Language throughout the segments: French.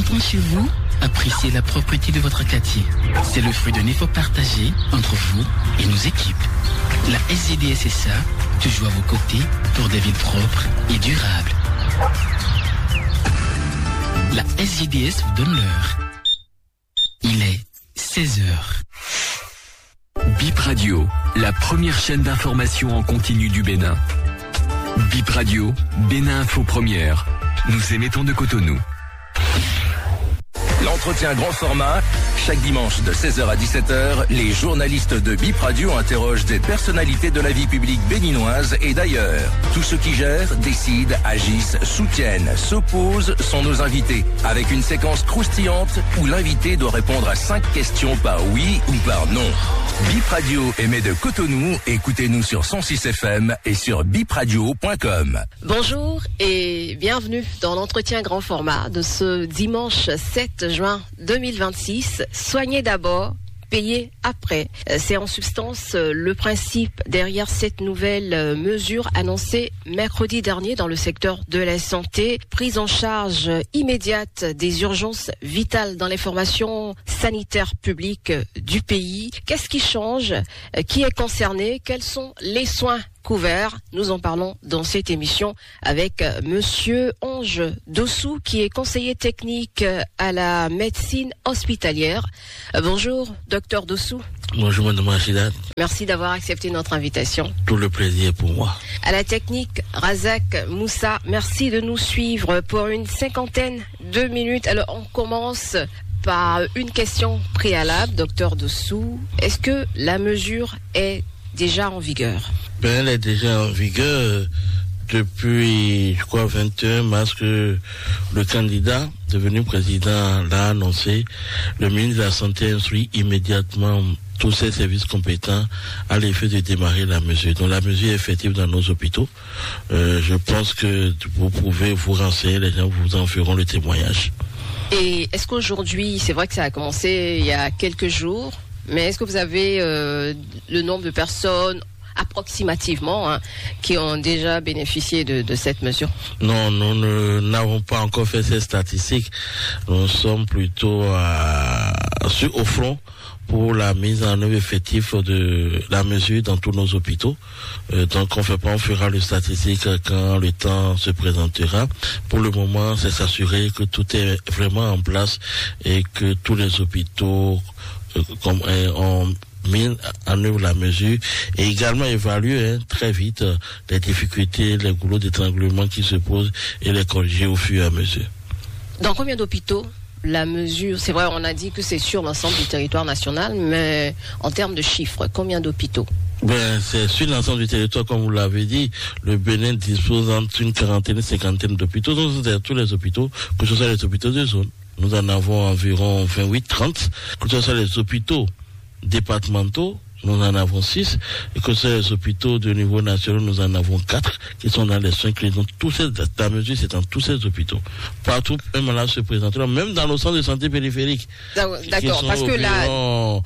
rentrant chez vous, appréciez la propreté de votre quartier. C'est le fruit d'un effort partagé entre vous et nos équipes. La SGDS SA, toujours à vos côtés pour des villes propres et durables. La SGDS vous donne l'heure. Il est 16h. BIP Radio, la première chaîne d'information en continu du Bénin. BIP Radio, Bénin Info Première. Nous émettons de Cotonou. L'entretien grand format, chaque dimanche de 16h à 17h, les journalistes de BIP Radio interrogent des personnalités de la vie publique béninoise et d'ailleurs. Tous ceux qui gèrent, décident, agissent, soutiennent, s'opposent sont nos invités, avec une séquence croustillante où l'invité doit répondre à 5 questions par oui ou par non. BIP Radio émet de Cotonou, écoutez-nous sur 106 FM et sur bipradio.com. Bonjour et bienvenue dans l'entretien grand format de ce dimanche 7 juin 2026. Soignez d'abord, payez après. C'est en substance le principe derrière cette nouvelle mesure annoncée mercredi dernier dans le secteur de la santé. Prise en charge immédiate des urgences vitales dans les formations sanitaires publiques du pays. Qu'est-ce qui change? Qui est concerné? Quels sont les soins couverts? Nous en parlons dans cette émission avec Monsieur Ange Dossou, qui est conseiller technique à la médecine hospitalière. Bonjour, docteur Dossou. Bonjour, madame Rachida. Merci d'avoir accepté notre invitation. Tout le plaisir pour moi. À la technique, Razak Moussa, merci de nous suivre pour une 50aine de minutes. Alors, on commence par une question préalable, docteur Dossou. Est-ce que la mesure est déjà en vigueur? Elle est déjà en vigueur depuis, 21 mars que le candidat devenu président l'a annoncé. Le ministre de la Santé instruit immédiatement tous ses services compétents à l'effet de démarrer la mesure. Donc la mesure est effective dans nos hôpitaux. Je pense que vous pouvez vous renseigner, les gens vous en feront le témoignage. Et est-ce qu'aujourd'hui, c'est vrai que ça a commencé il y a quelques jours, mais est-ce que vous avez le nombre de personnes approximativement qui ont déjà bénéficié de cette mesure? Non, nous n'avons pas encore fait ces statistiques. Nous sommes plutôt au front pour la mise en œuvre effective de la mesure dans tous nos hôpitaux. Donc on fera les statistiques quand le temps se présentera. Pour le moment, c'est s'assurer que tout est vraiment en place et que tous les hôpitaux ont mis en œuvre la mesure et également évaluer très vite les difficultés, les goulots d'étranglement qui se posent et les corriger au fur et à mesure. Dans combien d'hôpitaux la mesure, c'est vrai, on a dit que c'est sur l'ensemble du territoire national, mais en termes de chiffres, combien d'hôpitaux? C'est sur l'ensemble du territoire, comme vous l'avez dit. Le Bénin dispose entre une quarantaine et 50 d'hôpitaux. Donc, c'est tous les hôpitaux, que ce soit les hôpitaux de zone. Nous en avons environ 28-30, que ce soit les hôpitaux départementaux, nous en avons 6, et que c'est les hôpitaux de niveau national, nous en avons 4, qui sont dans les 5 régions. La mesure, c'est dans tous ces hôpitaux. Partout, un malade se présentera, même dans nos centres de santé périphériques. D'accord, parce que là...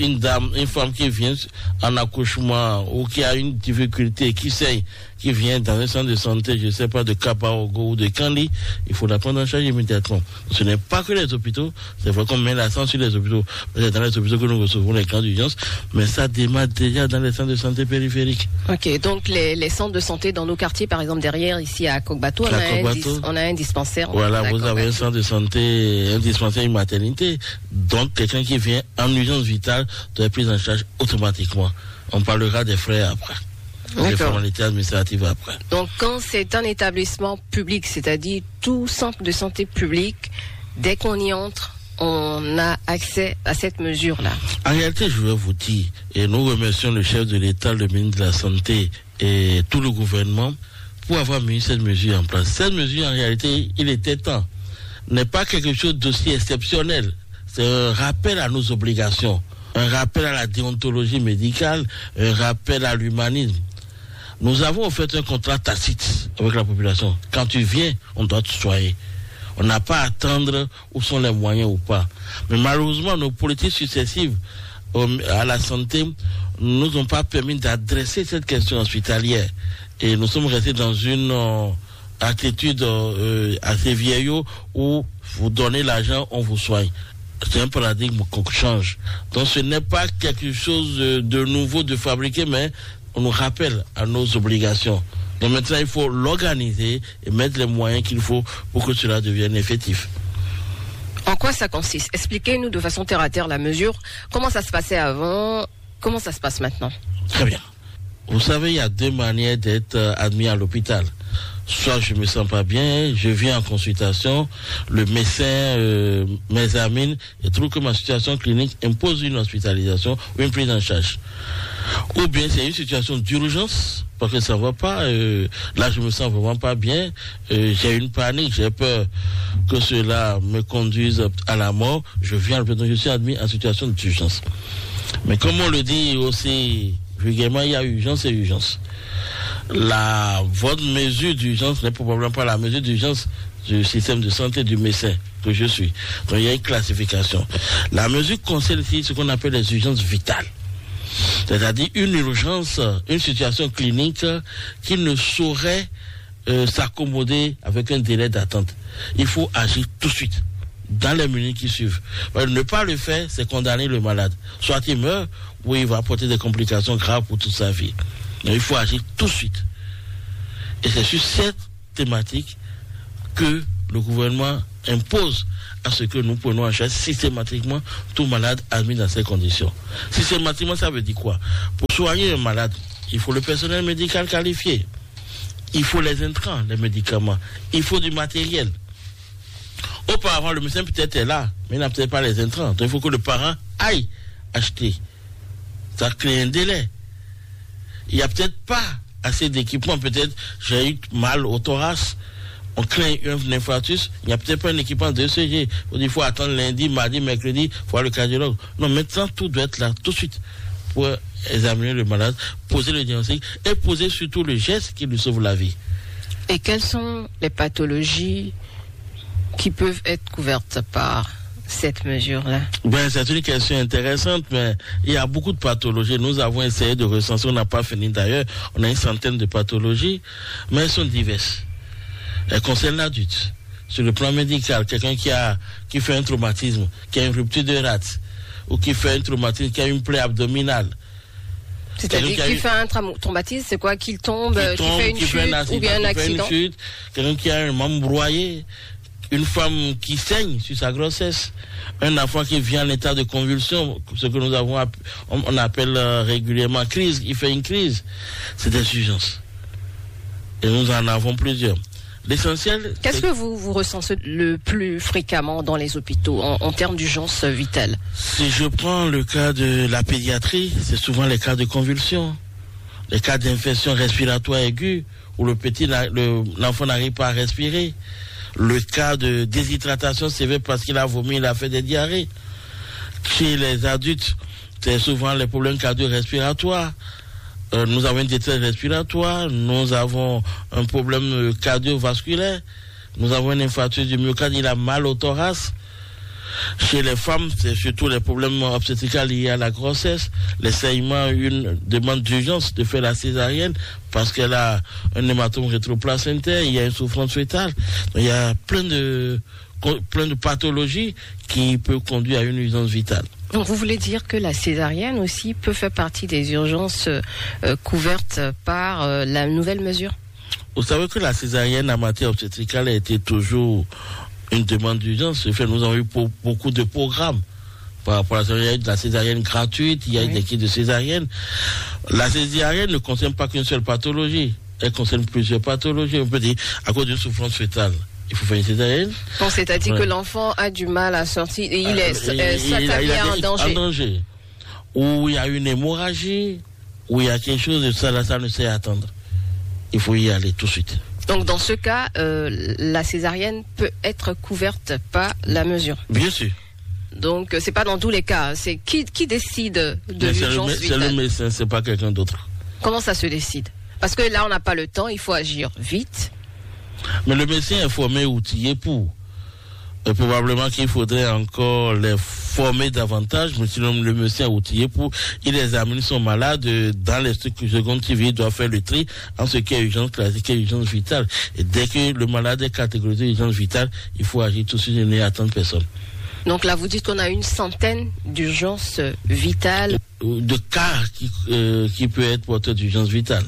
Une femme qui vient en accouchement, ou qui a une difficulté, qui vient dans un centre de santé, je ne sais pas, de Kapaogo ou de Kandi, il faut la prendre en charge immédiatement. Ce n'est pas que les hôpitaux, c'est vrai qu'on met l'accent sur les hôpitaux, c'est dans les hôpitaux que nous recevons les cas d'urgence, mais ça démarre déjà dans les centres de santé périphériques. Ok, donc les centres de santé dans nos quartiers, par exemple derrière, ici à Kokbato, on a un dispensaire. Voilà, vous avez un centre de santé, un dispensaire, une maternité. Donc quelqu'un qui vient en urgence vitale doit être pris en charge automatiquement. On parlera des frais après. Les formalités administratives après. Donc quand c'est un établissement public, c'est-à-dire tout centre de santé public, dès qu'on y entre, on a accès à cette mesure-là. En réalité, je vais vous dire, et nous remercions le chef de l'État, le ministre de la Santé et tout le gouvernement pour avoir mis cette mesure en place. Cette mesure, en réalité, il était temps. N'est pas quelque chose d'aussi exceptionnel. C'est un rappel à nos obligations, un rappel à la déontologie médicale, un rappel à l'humanisme. Nous avons fait un contrat tacite avec la population. Quand tu viens, on doit te soigner. On n'a pas à attendre où sont les moyens ou pas. Mais malheureusement, nos politiques successives à la santé ne nous ont pas permis d'adresser cette question hospitalière. Et nous sommes restés dans attitude assez vieillot où vous donnez l'argent, on vous soigne. C'est un paradigme qu'on change. Donc ce n'est pas quelque chose de nouveau, de fabriqué, mais on nous rappelle à nos obligations. Donc maintenant, il faut l'organiser et mettre les moyens qu'il faut pour que cela devienne effectif. En quoi ça consiste? Expliquez-nous de façon terre à terre la mesure. Comment ça se passait avant? Comment ça se passe maintenant? Très bien. Vous savez, il y a 2 manières d'être admis à l'hôpital. Soit je me sens pas bien, je viens en consultation, le médecin m'examine et trouve que ma situation clinique impose une hospitalisation ou une prise en charge. Ou bien c'est une situation d'urgence, parce que ça va pas, là je me sens vraiment pas bien, j'ai une panique, j'ai peur que cela me conduise à la mort, je viens, donc je suis admis en situation d'urgence. Mais comme on le dit aussi vulgairement, il y a urgence et urgence. Votre mesure d'urgence n'est probablement pas la mesure d'urgence du système de santé du médecin que je suis. Donc il y a une classification. La mesure concerne ici ce qu'on appelle les urgences vitales. C'est-à-dire une urgence, une situation clinique qui ne saurait s'accommoder avec un délai d'attente. Il faut agir tout de suite, dans les minutes qui suivent. Ne pas le faire, c'est condamner le malade. Soit il meurt, ou il va apporter des complications graves pour toute sa vie. Donc il faut agir tout de suite. Et c'est sur cette thématique que le gouvernement impose à ce que nous prenons en charge systématiquement tout malade admis dans ces conditions. Systématiquement, ça veut dire quoi? Pour soigner un malade, il faut le personnel médical qualifié. Il faut les intrants, les médicaments. Il faut du matériel. Auparavant, le médecin peut-être est là, mais il n'a peut-être pas les intrants. Donc il faut que le parent aille acheter. Ça crée un délai. Il n'y a peut-être pas assez d'équipement. Peut-être j'ai eu mal au thorax. On crée un infarctus. Il n'y a peut-être pas un équipement de ECG. Il faut attendre lundi, mardi, mercredi, voir le cardiologue. Non, maintenant, tout doit être là tout de suite pour examiner le malade, poser le diagnostic et poser surtout le geste qui lui sauve la vie. Et quelles sont les pathologies qui peuvent être couvertes par cette mesure-là? C'est une question intéressante, mais il y a beaucoup de pathologies. Nous avons essayé de recenser, on n'a pas fini d'ailleurs. On a une centaine de pathologies, mais elles sont diverses. Elles concernent l'adulte. Sur le plan médical, quelqu'un qui fait un traumatisme, qui a une rupture de rate, ou qui fait un traumatisme, qui a une plaie abdominale. C'est-à-dire qu'il fait un traumatisme, c'est quoi? Qu'il tombe, qu'il fait une chute, ou bien un accident? Quelqu'un qui a un membre broyé, une femme qui saigne sur sa grossesse, un enfant qui vient en état de convulsion, ce que nous avons, on appelle régulièrement crise, il fait une crise. C'est des urgences. Et nous en avons plusieurs. L'essentiel... Qu'est-ce que vous ressentez le plus fréquemment dans les hôpitaux en termes d'urgence vitale? Si je prends le cas de la pédiatrie, c'est souvent les cas de convulsion, les cas d'infection respiratoire aiguë, où l'enfant n'arrive pas à respirer, le cas de déshydratation sévère parce qu'il a vomi, il a fait des diarrhées. Chez les adultes, c'est souvent les problèmes cardio-respiratoires. Nous avons une détresse respiratoire, nous avons un problème cardiovasculaire, nous avons un infarctus du myocarde, il a mal au thorax. Chez les femmes, c'est surtout les problèmes obstétricaux liés à la grossesse, les saignements, une demande d'urgence de faire la césarienne parce qu'elle a un hématome rétroplacentaire, il y a une souffrance fœtale. Donc, il y a plein de pathologies qui peuvent conduire à une urgence vitale. Donc vous voulez dire que la césarienne aussi peut faire partie des urgences couvertes par la nouvelle mesure? Vous savez que la césarienne en matière obstétricale a été toujours une demande d'urgence. Nous avons eu beaucoup de programmes par rapport à la césarienne gratuite, il y a une équipe de césarienne. La césarienne ne concerne pas qu'une seule pathologie, elle concerne plusieurs pathologies. On peut dire à cause d'une souffrance fœtale. Il faut faire une césarienne. Bon, c'est-à-dire que l'enfant a du mal à sortir et il est en danger. Ou il y a une hémorragie, ou il y a quelque chose de ça, ça ne sait attendre. Il faut y aller tout de suite. Donc dans ce cas, la césarienne peut être couverte par la mesure. Bien sûr. Donc c'est pas dans tous les cas. C'est qui décide de l'urgence vitale? C'est le médecin, c'est pas quelqu'un d'autre. Comment ça se décide? Parce que là on n'a pas le temps, il faut agir vite. Mais le médecin est formé, outillé pour. Probablement qu'il faudrait encore les former davantage, mais sinon le monsieur est outillé pour, il examine son malade dans les secondes TV, il doit faire le tri en ce qui est urgence classique et urgence vitale. Et dès que le malade est catégorisé urgence vitale, il faut agir tout de suite et ne attendre personne. Donc là, vous dites qu'on a une centaine d'urgences vitales. De cas qui peut être porteur d'urgence vitale.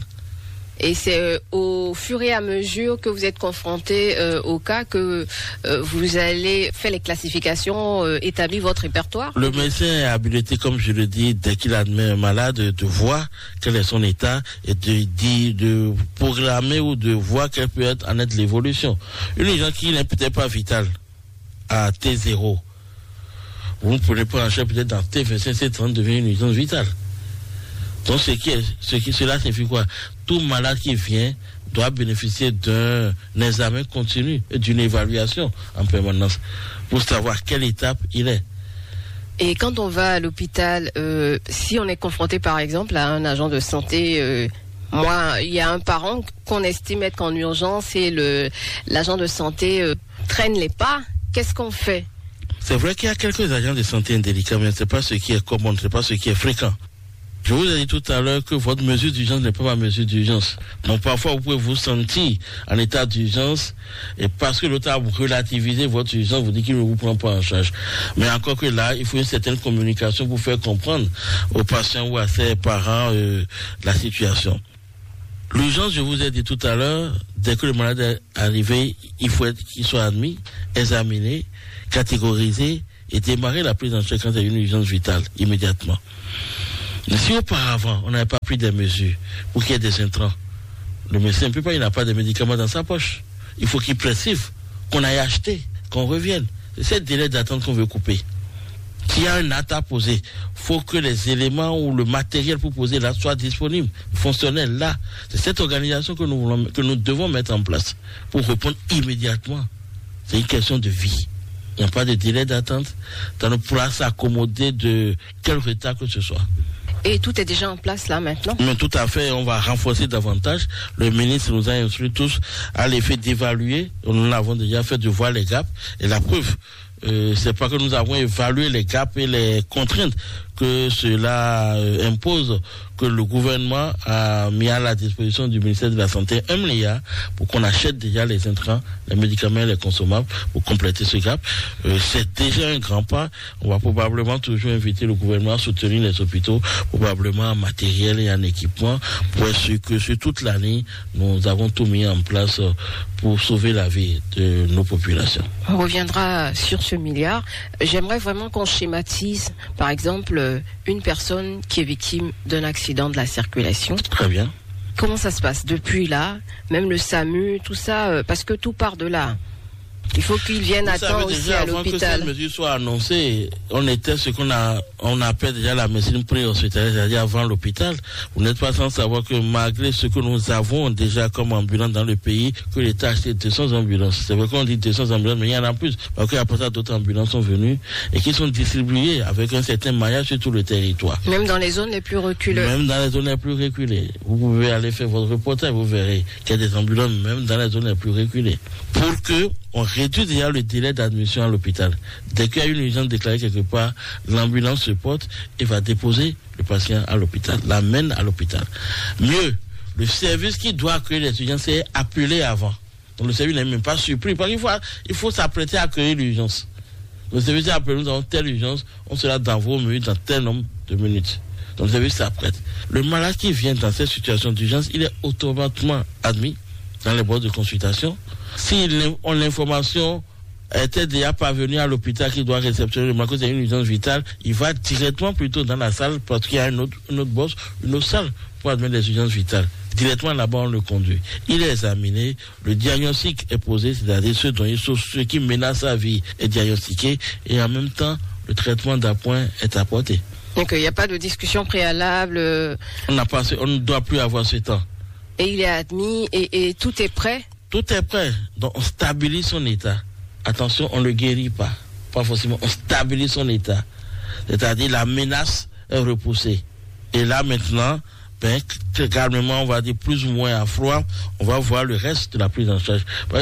Et c'est au fur et à mesure que vous êtes confronté au cas que vous allez faire les classifications, établir votre répertoire. Le médecin est habilité, comme je le dis, dès qu'il admet un malade, de voir quel est son état et de programmer ou de voir quelle peut être en être l'évolution. Une urgence qui n'est peut-être pas vitale à T0, vous ne pouvez pas en charge peut-être dans T25, T30 devient une urgence vitale. Donc cela signifie quoi? Tout malade qui vient doit bénéficier d'un examen continu et d'une évaluation en permanence pour savoir quelle étape il est. Et quand on va à l'hôpital, si on est confronté par exemple à un agent de santé, il y a un parent qu'on estime être en urgence et l'agent de santé traîne les pas, qu'est-ce qu'on fait? C'est vrai qu'il y a quelques agents de santé indélicats, mais ce n'est pas ce qui est commun, ce n'est pas ce qui est fréquent. Je vous ai dit tout à l'heure que votre mesure d'urgence n'est pas ma mesure d'urgence. Donc parfois vous pouvez vous sentir en état d'urgence et parce que l'autre a relativisé votre urgence, vous dit qu'il ne vous prend pas en charge. Mais encore que là, il faut une certaine communication pour faire comprendre aux patients ou à ses parents la situation. L'urgence, je vous ai dit tout à l'heure, dès que le malade est arrivé, il faut qu'il soit admis, examiné, catégorisé et démarrer la prise en charge quand il y a une urgence vitale immédiatement. Mais si auparavant, on n'avait pas pris des mesures pour qu'il y ait des intrants, le médecin ne peut pas, il n'a pas de médicaments dans sa poche. Il faut qu'il prescrive, qu'on aille acheter, qu'on revienne. C'est ce délai d'attente qu'on veut couper. S'il y a un acte à poser, il faut que les éléments ou le matériel pour poser là soient disponibles, fonctionnels là. C'est cette organisation que nous devons mettre en place pour répondre immédiatement. C'est une question de vie. Il n'y a pas de délai d'attente. On ne pourra s'accommoder de quel retard que ce soit. Et tout est déjà en place là maintenant? Mais tout à fait, on va renforcer davantage. Le ministre nous a instruit tous à l'effet d'évaluer. Nous l'avons déjà fait, de voir les gaps. Et la preuve, c'est pas que nous avons évalué les gaps et les contraintes que cela impose, que le gouvernement a mis à la disposition du ministère de la Santé 1 milliard pour qu'on achète déjà les intrants, les médicaments et les consommables pour compléter ce gap. C'est déjà un grand pas. On va probablement toujours inviter le gouvernement à soutenir les hôpitaux, probablement en matériel et en équipement, pour être sûr que sur toute l'année, nous avons tout mis en place pour sauver la vie de nos populations. On reviendra sur ce milliard. J'aimerais vraiment qu'on schématise, par exemple, une personne qui est victime d'un accident de la circulation. Très bien. Comment ça se passe depuis là? Même le SAMU, tout ça, parce que tout part de là. Il faut qu'ils viennent à temps aussi à l'hôpital. Avant que cette mesure soit annoncée, on était ce on appelle déjà la médecine pré-hospitalière, c'est-à-dire avant l'hôpital. Vous n'êtes pas sans savoir que malgré ce que nous avons déjà comme ambulance dans le pays, que l'État a acheté 200 ambulances. C'est vrai qu'on dit 200 ambulances, mais il y en a plus. Parce qu'après ça, d'autres ambulances sont venues et qui sont distribuées avec un certain maillage sur tout le territoire. Même dans les zones les plus reculées. Même dans les zones les plus reculées. Vous pouvez aller faire votre reportage, vous verrez qu'il y a des ambulances même dans les zones les plus reculées. Pour que on réduit déjà le délai d'admission à l'hôpital. Dès qu'il y a une urgence déclarée quelque part, l'ambulance se porte et va déposer le patient à l'hôpital, l'amène à l'hôpital. Mieux, le service qui doit accueillir les urgences est appelé avant. Donc le service n'est même pas surpris, parce qu'il faut s'apprêter à accueillir l'urgence. Le service est appelé, nous avons telle urgence, on sera dans vos minutes, dans tel nombre de minutes. Donc le service s'apprête. Le malade qui vient dans cette situation d'urgence, il est automatiquement admis dans les boîtes de consultation. Si l'information était déjà parvenue à l'hôpital qui doit réceptionner le malade, que c'est une urgence vitale, il va directement plutôt dans la salle parce qu'il y a une autre bosse, une autre salle pour admettre les urgences vitales. Directement là-bas, on le conduit. Il est examiné, le diagnostic est posé, c'est-à-dire ce qui menace sa vie est diagnostiqué et en même temps, le traitement d'appoint est apporté. Donc il n'y a pas de discussion préalable. On ne doit plus avoir ce temps. Et il est admis et tout est prêt? Tout est prêt. Donc on stabilise son état. Attention, on ne le guérit pas. Pas forcément. On stabilise son état. C'est-à-dire la menace est repoussée. Et là maintenant, calmement, on va dire plus ou moins à froid, on va voir le reste de la prise en charge. Parce que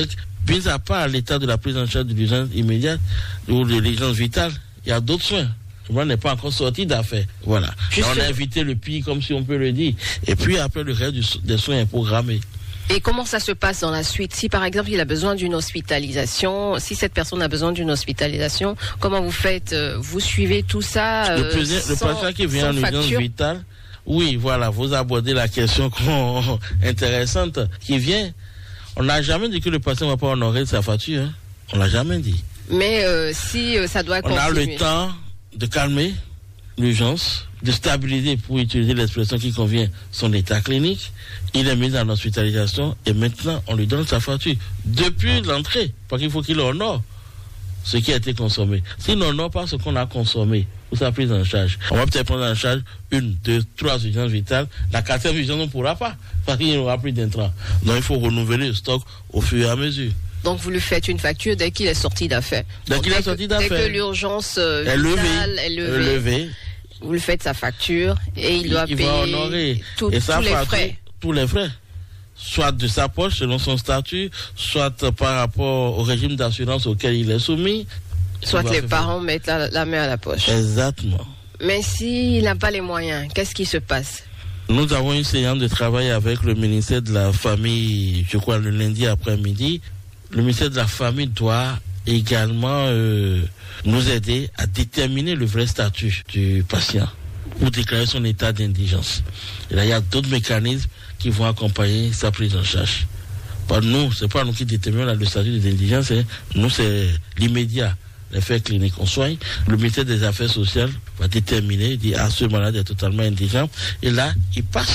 Mis à part l'état de la prise en charge de l'urgence immédiate ou de l'urgence vitale, il y a d'autres soins. Le monde n'est pas encore sorti d'affaires. Voilà. On a évité le pire, comme si on peut le dire. Et puis après, le reste des soins est programmé. Et comment ça se passe dans la suite? Si par exemple il a besoin d'une hospitalisation, si cette personne a besoin d'une hospitalisation, comment vous faites? Vous suivez tout ça le patient qui vient en urgence vitale, oui, voilà, vous abordez la question intéressante qui vient. On n'a jamais dit que le patient ne va pas honorer sa facture. Hein. On l'a jamais dit. Mais si ça doit continuer. On a le temps de calmer l'urgence, de stabiliser, pour utiliser l'expression qui convient, son état clinique. Il est mis en hospitalisation et maintenant on lui donne sa facture depuis l'entrée, parce qu'il faut qu'il honore ce qui a été consommé. S'il n'honore pas ce qu'on a consommé ou sa prise en charge, on va peut-être prendre en charge 1, 2, 3 urgences vitales. La 4e urgence, on ne pourra pas, parce qu'il n'y aura plus d'intrants. Donc il faut renouveler le stock au fur et à mesure. Donc vous lui faites une facture dès qu'il est sorti d'affaires. Dès que l'urgence vitale est levée, vous lui faites sa facture et il doit payer tous les frais. Tous les frais. Soit de sa poche selon son statut, soit par rapport au régime d'assurance auquel il est soumis. Soit les parents mettent la main à la poche. Exactement. Mais s'il n'a pas les moyens, qu'est-ce qui se passe? Nous avons une séance de travail avec le ministère de la Famille, je crois le lundi après-midi. Le ministère de la Famille doit également nous aider à déterminer le vrai statut du patient pour déclarer son état d'indigence. Et là, il y a d'autres mécanismes qui vont accompagner sa prise en charge. C'est pas nous qui déterminons le statut d'indigence, nous c'est l'immédiat, les faits cliniques. On soigne, le ministère des Affaires sociales va déterminer, dire ce malade est totalement indigent, et là, il passe